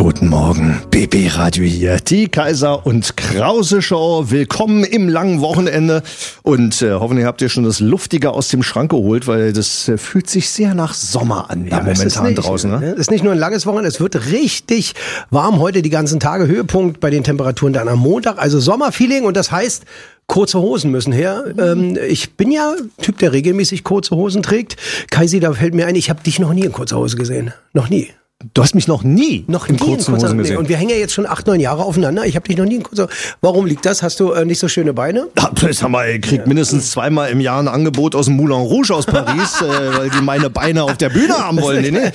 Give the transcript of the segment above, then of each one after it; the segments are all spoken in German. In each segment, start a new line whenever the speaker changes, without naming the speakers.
Guten Morgen, BB Radio hier, die Kaiser und Krause Show. Willkommen im langen Wochenende und hoffentlich habt ihr schon das Luftige aus dem Schrank geholt, weil das fühlt sich sehr nach Sommer an
ja,
momentan draußen. Ne?
Es ist nicht nur ein langes Wochenende, es wird richtig warm heute die ganzen Tage. Höhepunkt bei den Temperaturen dann am Montag, also Sommerfeeling und das heißt, kurze Hosen müssen her. Ich bin ja Typ, der regelmäßig kurze Hosen trägt. Kaisi, da fällt mir ein, ich habe dich noch nie in kurzer Hose gesehen. Noch nie.
Du hast mich noch nie in kurzen Hosen gesehen.
Und wir hängen ja jetzt schon 8, 9 Jahre aufeinander. Ich habe dich noch nie in kurzer Hose. Warum liegt das? Hast du nicht so schöne Beine?
Sag mal, ich krieg mindestens zweimal im Jahr ein Angebot aus dem Moulin Rouge aus Paris, weil die meine Beine auf der Bühne haben wollen.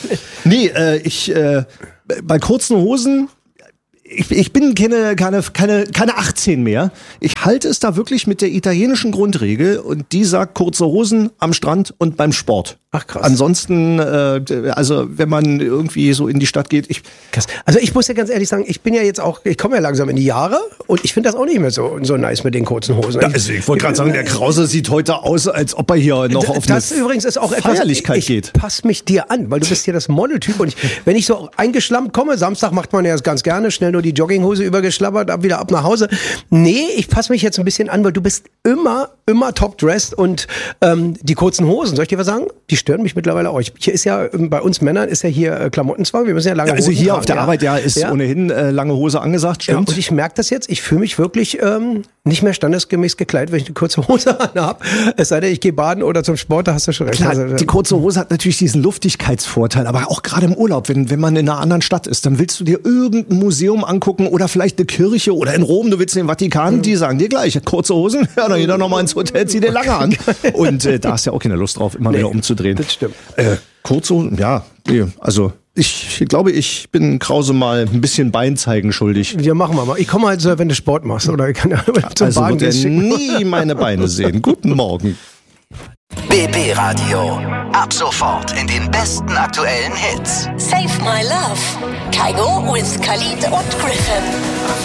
Bei kurzen Hosen... Ich bin keine 18 mehr. Ich halte es da wirklich mit der italienischen Grundregel und die sagt kurze Hosen am Strand und beim Sport.
Ach krass.
Ansonsten, also wenn man irgendwie so in die Stadt geht,
krass. Also ich muss ja ganz ehrlich sagen, ich komme ja langsam in die Jahre und ich finde das auch nicht mehr so nice mit den kurzen Hosen.
Ich wollte gerade sagen, der Krause sieht heute aus, als ob er hier noch auf
das
eine
übrigens ist auch
Feierlichkeit geht.
Ich passe mich dir an, weil du bist hier das Modeltyp und wenn ich so eingeschlampt komme, Samstag macht man ja das ganz gerne, schnell nur die Jogginghose übergeschlabbert, wieder ab nach Hause. Nee, ich passe mich jetzt ein bisschen an, weil du bist immer top-dressed und die kurzen Hosen, soll ich dir was sagen? Die stören mich mittlerweile auch. Hier ist ja, bei uns Männern ist ja hier Klamottenzwang, wir müssen ja lange Hosen
Also hier
tragen,
auf der Arbeit ist ohnehin lange Hose angesagt, stimmt.
Ja, und ich merke das jetzt, ich fühle mich wirklich nicht mehr standesgemäß gekleidet, wenn ich eine kurze Hose anhabe. Es sei denn, ich gehe baden oder zum Sport, da hast du schon recht.
Klar, die kurze Hose hat natürlich diesen Luftigkeitsvorteil, aber auch gerade im Urlaub, wenn man in einer anderen Stadt ist, dann willst du dir irgendein Museum angucken oder vielleicht eine Kirche oder in Rom, du willst in den Vatikan, die sagen dir gleich, kurze Hosen, ja, dann jeder nochmal ins Hotel, zieh dir lange an. Und da hast du ja auch keine Lust drauf, immer wieder umzudrehen.
Das stimmt.
Kurze Hosen, ja, also ich glaube, ich bin Krause mal ein bisschen Beinzeigen schuldig.
Ja, machen wir mal. Ich komme halt so, wenn du Sport machst. Oder ich kann zum
also
Baden
wird er nie meine Beine sehen. Guten Morgen.
BB Radio. Ab sofort in den besten aktuellen Hits.
Save My Love. Kaigo with Khalid und Griffin.